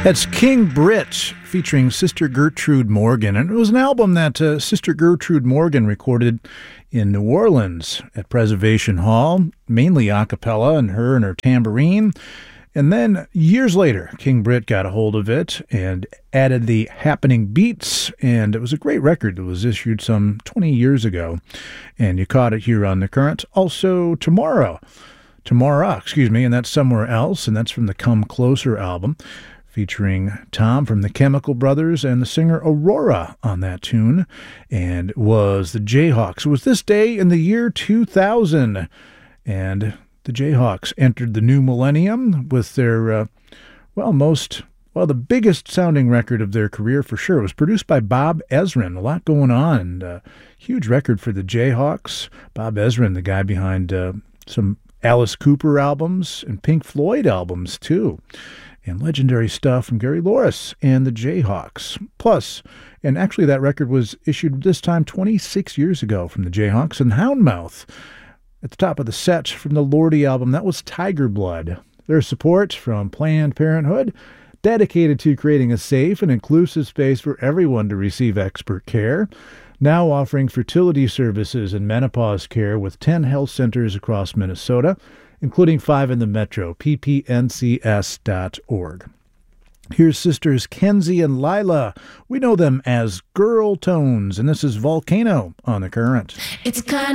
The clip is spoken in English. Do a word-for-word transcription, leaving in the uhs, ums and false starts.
That's King Britt featuring Sister Gertrude Morgan. And it was an album that uh, Sister Gertrude Morgan recorded in New Orleans at Preservation Hall, mainly a cappella, and her and her tambourine. And then years later, King Britt got a hold of it and added the happening beats, and it was a great record that was issued some twenty years ago. And you caught it here on The Current. Also, Tomorrow, Tomorrow, excuse me, and that's Somewhere Else, and that's from the Come Closer album, featuring Tom from the Chemical Brothers and the singer Aurora on that tune, and it was the Jayhawks. It was this day in the year two thousand, and the Jayhawks entered the new millennium with their, uh, well, most, well, the biggest sounding record of their career for sure. It was produced by Bob Ezrin. A lot going on, and uh, huge record for the Jayhawks. Bob Ezrin, the guy behind uh, some Alice Cooper albums and Pink Floyd albums, too. And legendary stuff from Gary Louris and the Jayhawks. Plus, and actually that record was issued this time twenty-six years ago from the Jayhawks, and Houndmouth at the top of the set from the Lordi album. That was Tiger Blood. Their support from Planned Parenthood, dedicated to creating a safe and inclusive space for everyone to receive expert care, now offering fertility services and menopause care with ten health centers across Minnesota, including five in the metro, p p n c s dot org. Here's sisters Kenzie and Lila. We know them as Girl Tones, and this is Volcano on The Current. It's kind